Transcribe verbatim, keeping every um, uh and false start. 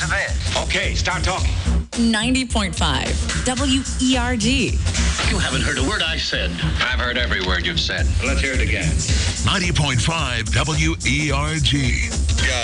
to this. Okay, start talking. ninety point five W E R G. You haven't heard a word I said. I've heard every word you've said. Let's hear it again. ninety point five W E R G.